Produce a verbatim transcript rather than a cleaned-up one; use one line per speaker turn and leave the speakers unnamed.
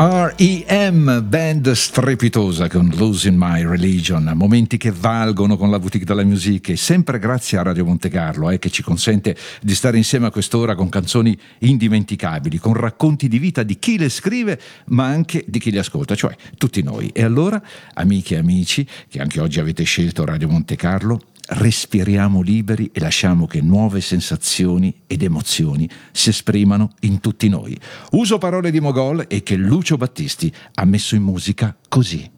R E M, band strepitosa con Losing My Religion, momenti che valgono con la Boutique de la Musique, e sempre grazie a Radio Monte Carlo eh, che ci consente di stare insieme a quest'ora con canzoni indimenticabili, con racconti di vita di chi le scrive ma anche di chi le ascolta, cioè tutti noi. E allora, amiche e amici che anche oggi avete scelto Radio Monte Carlo, respiriamo liberi e lasciamo che nuove sensazioni ed emozioni si esprimano in tutti noi. Uso parole di Mogol e che Lucio Battisti ha messo in musica così.